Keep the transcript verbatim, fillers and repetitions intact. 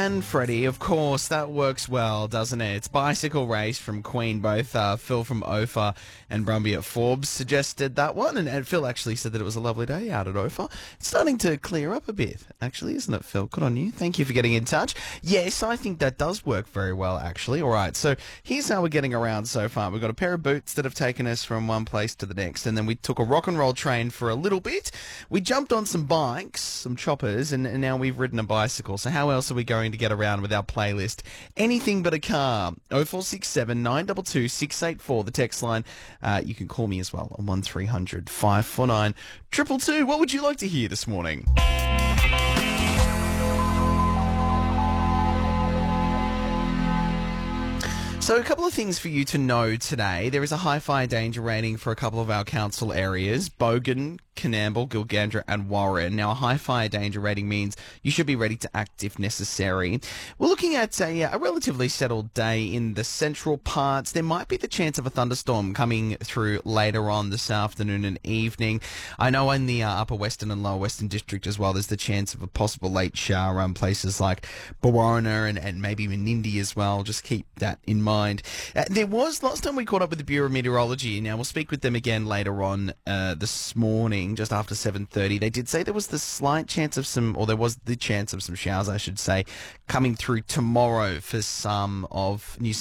can, Freddie. Of course, that works well, doesn't it? It's Bicycle Race from Queen. Both uh, Phil from Ophir and Brumby at Forbes suggested that one, and, and Phil actually said that it was a lovely day out at Ophir. It's starting to clear up a bit, actually, isn't it, Phil? Good on you. Thank you for getting in touch. Yes, I think that does work very well, actually. All right, so here's how we're getting around so far. We've got a pair of boots that have taken us from one place to the next, and then we took a rock and roll train for a little bit. We jumped on some bikes, some choppers, and, and now we've ridden a bicycle. So how else are we going to get around with our playlist? Anything but a car. oh four six seven, nine two two, six eight four, the text line. Uh, you can call me as well on one three hundred, five four nine, two two two. What would you like to hear this morning? So a couple of things for you to know today. There is a high fire danger rating for a couple of our council areas, Bogan, Canamble, Gilgandra and Warren. Now, a high fire danger rating means you should be ready to act if necessary. We're looking at a, a relatively settled day in the central parts. There might be the chance of a thunderstorm coming through later on this afternoon and evening. I know in the uh, upper western and lower western district as well, there's the chance of a possible late shower on places like Bawarna and, and maybe Menindee as well. Just keep that in mind. Uh, there was, last time we caught up with the Bureau of Meteorology, now we'll speak with them again later on uh, this morning, just after seven thirty. They did say there was the slight chance of some, or there was the chance of some showers, I should say, coming through tomorrow for some of New South